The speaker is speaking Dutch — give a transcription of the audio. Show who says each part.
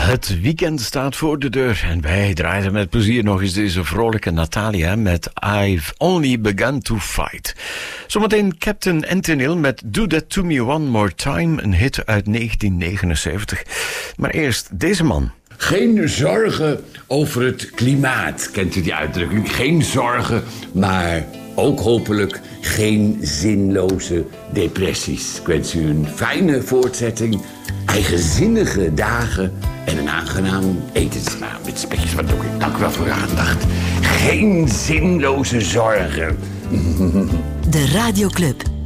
Speaker 1: Het weekend staat voor de deur en wij draaien met plezier nog eens deze vrolijke Natalia met I've Only Begun to Fight. Zometeen Captain Antonil met Do That To Me One More Time, een hit uit 1979. Maar eerst deze man.
Speaker 2: Geen zorgen over het klimaat, kent u die uitdrukking? Geen zorgen, maar ook hopelijk geen zinloze depressies. Ik wens u een fijne voortzetting, eigenzinnige dagen en een aangenaam etensmaal met spekjes. Wat doe ik? Dank u wel voor uw aandacht. Geen zinloze zorgen.
Speaker 3: De Radioclub.